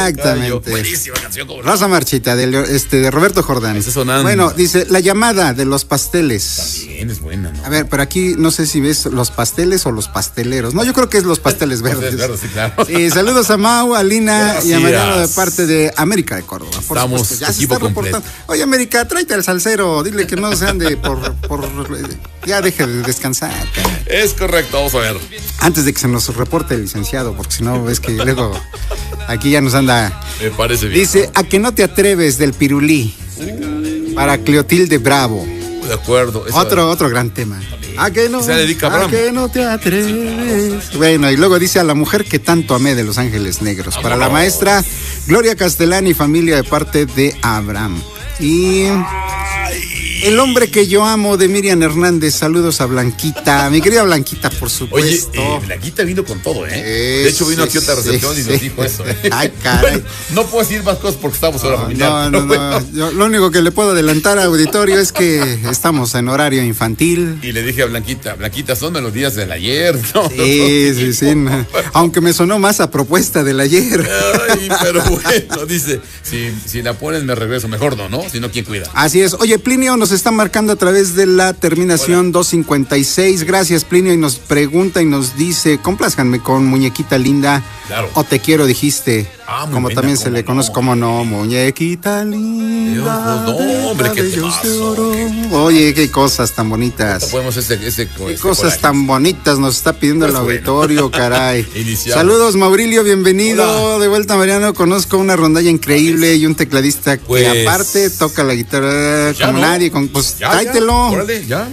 Exactamente. Buenísima canción. Rosa Marchita de Roberto Jordán. Está sonando. Bueno, dice La llamada de los pasteles. También es buena, ¿no? A ver, pero aquí no sé si ves los pasteles o los pasteleros. No, yo creo que es los pasteles verdes. Sí, claro. Sí, saludos a Mau, a Lina y a Mariano de Gracias. parte de América de Córdoba. Por Estamos supuesto, ya se equipo está reportando. completo. Oye, América, tráete al salsero. Dile que no se ande ya deje de descansar, cara. Es correcto, vamos a ver. Antes de que se nos reporte el licenciado, porque si no, ves que luego aquí ya nos anda. Me parece bien. Dice, a que no te atreves del Pirulí. Para Cleotilde Bravo. De acuerdo. Otro gran tema. ¿A que no? Se dedica a ¿A Abraham. que no te atreves? Bueno, y luego dice a la mujer que tanto amé de Los Ángeles Negros. Para la maestra Gloria Castellán y familia de parte de Abraham. Y El hombre que yo amo de Miriam Hernández. Saludos a Blanquita. Mi querida Blanquita, por supuesto. Oye, Blanquita vino con todo, ¿eh? De hecho, vino aquí a otra recepción y nos dijo eso, ¿eh? Ay, caray. Bueno, no puedo decir más cosas porque estamos ahora familiar. No. Yo, lo único que le puedo adelantar al auditorio es que estamos en horario infantil. Y le dije a Blanquita, son melodías del ayer, ¿no? Sí. No. Aunque me sonó más a propuesta del ayer. Ay, pero bueno, dice, si la pones me regreso, mejor no, si no, ¿quién cuida? Así es. Oye, Plinio nos está marcando a través de la terminación 256. Gracias, Plinio, y nos pregunta y nos dice, complázcanme con Muñequita Linda. Claro. O Te Quiero, dijiste. Muy como buena, también se le conoce, como no, Muñequita Linda. No, hombre, qué temazo. Oye, qué cosas tan bonitas. Podemos qué cosas tan bonitas nos está pidiendo el auditorio, caray. Iniciamos. Saludos, Maurilio, bienvenido. Hola. De vuelta, Mariano. Conozco una rondalla increíble y un tecladista que aparte toca la guitarra como nadie. Pues tráetelo. Órale, ya.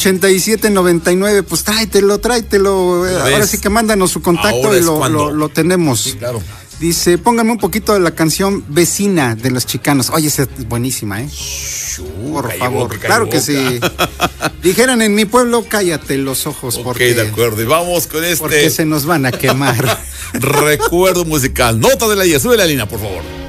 8799, pues tráetelo. Ahora sí que mándanos su contacto. Ahora y lo tenemos. Sí, claro. Dice, póngame un poquito de la canción Vecina de Los Chicanos. Oye, esa es buenísima, ¿eh? Por favor, claro que sí. Dijeran en mi pueblo, cállate los ojos. Ok, de acuerdo. Y vamos con porque se nos van a quemar. Recuerdo musical. Nota de la IA. Sube la línea, por favor.